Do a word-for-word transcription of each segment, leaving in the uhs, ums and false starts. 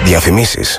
Διαφημίσεις.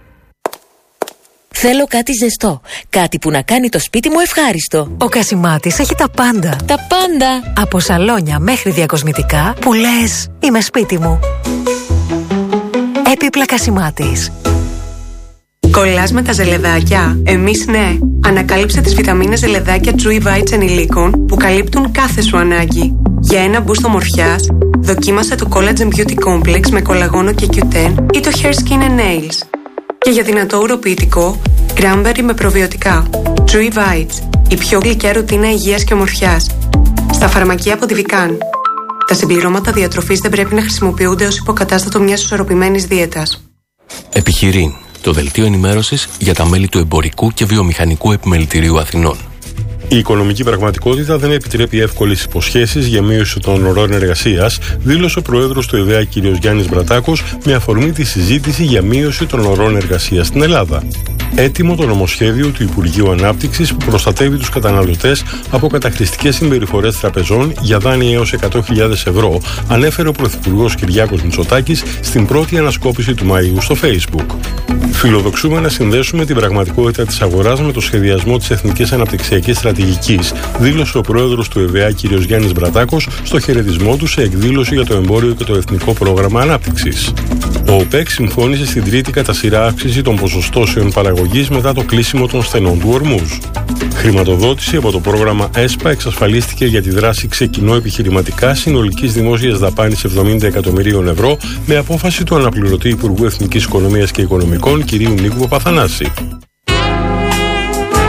Θέλω κάτι ζεστό. Κάτι που να κάνει το σπίτι μου ευχάριστο. Ο Κασιμάτης έχει τα πάντα. Τα πάντα. Από σαλόνια μέχρι διακοσμητικά που λες είμαι σπίτι μου. Έπιπλα Κασιμάτης. Κολλάς με τα ζελεδάκια? Εμείς ναι. Ανακάλυψε τις βιταμίνες ζελεδάκια Chewy Bites ενηλίκων που καλύπτουν κάθε σου ανάγκη. Για ένα boost ομορφιάς, δοκίμασε το Collagen Beauty Complex με κολαγόνο και κιου τεν ή το Hair Skin and Nails. Και για δυνατό ουροποιητικό, Cranberry με προβιωτικά. Chewy Bites, η πιο γλυκιά ρουτίνα υγείας και ομορφιάς. Στα φαρμακεία από τη Vican. Τα συμπληρώματα διατροφής δεν πρέπει να χρησιμοποιούνται ως υποκατάστατο μιας ισορροπημένης δίαιτας. Επιχειρήν, το δελτίο ενημέρωσης για τα μέλη του Εμπορικού και Βιομηχανικού Επιμελητηρίου Αθηνών. Η οικονομική πραγματικότητα δεν επιτρέπει εύκολες υποσχέσεις για μείωση των ωρών εργασίας, δήλωσε ο πρόεδρος του ΕΔΕΑ κ. Γιάννης Μπρατάκος με αφορμή τη συζήτηση για μείωση των ωρών εργασίας στην Ελλάδα. Έτοιμο το νομοσχέδιο του Υπουργείου Ανάπτυξης που προστατεύει τους καταναλωτές από καταχρηστικές συμπεριφορές τραπεζών για δάνεια έως εκατό χιλιάδες ευρώ, ανέφερε ο Πρωθυπουργός Κυριάκος Μητσοτάκης στην πρώτη ανασκόπηση του Μαΐου στο Facebook. Φιλοδοξούμε να συνδέσουμε την πραγματικότητα της αγοράς με το σχεδιασμό της Εθνικής Αναπτυξιακής Στρατηγικής, δήλωσε ο πρόεδρος του ΕΔΕΑ κ. Γιάννης Μπρατάκος στο χαιρετισμό του σε εκδήλωση για το εμπόριο και το Εθνικό Πρόγραμμα Ανάπτυξης. Ο ΟΠΕΚ συμφώνησε στην τρίτη κατά σειρά αύξηση των ποσοστώσεων παραγωγής μετά το κλείσιμο των στενών του Ορμούζ. Χρηματοδότηση από το πρόγραμμα ΕΣΠΑ εξασφαλίστηκε για τη δράση ξεκινώ επιχειρηματικά συνολικής δημόσιας δαπάνης εβδομήντα εκατομμυρίων ευρώ με απόφαση του αναπληρωτή Υπουργού Εθνικής Οικονομίας και Οικονομικών κ. Νίκου Παπαθανάση.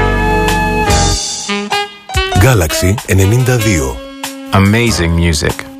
Galaxy ενενήντα δύο. Amazing music.